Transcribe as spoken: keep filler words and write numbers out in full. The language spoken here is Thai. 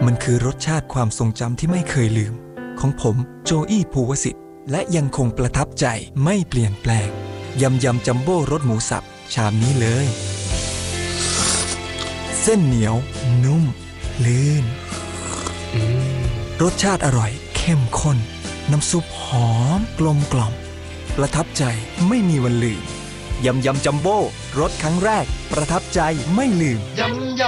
มันคือรสชาติความทรงจำที่ไม่เคยลืมของผมโจอี้ภูวสิทธิ์และยังคงประทับใจไม่เปลี่ยนแปลงยำยำจัมโบ้รสหมูสับชามนี้เลยเส้นเหนียวนุ่มลื่นรสชาติอร่อยเข้มข้นน้ำซุปหอมกลมกล่อมประทับใจไม่มีวันลืมยำยำจัมโบ้รสครั้งแรกประทับใจไม่ลืมยำ